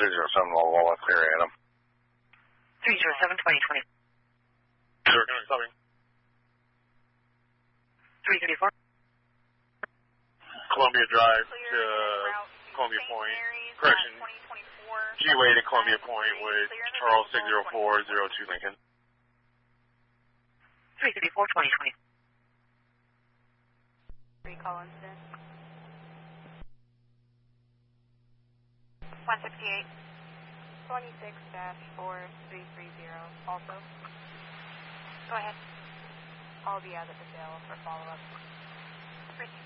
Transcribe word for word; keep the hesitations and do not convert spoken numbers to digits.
two zero seven, Walla Walla, clear Adam. three zero seven, twenty twenty. Zero, coming. three thirty-four. Columbia Drive to Columbia Point. Correction. G-Way to Columbia Point with Charles six zero four zero two Lincoln. three thirty-four, twenty twenty. Recall incident. one sixty-eight. twenty-six dash four three three zero. Also. Go ahead. I'll be out at the jail for follow-up.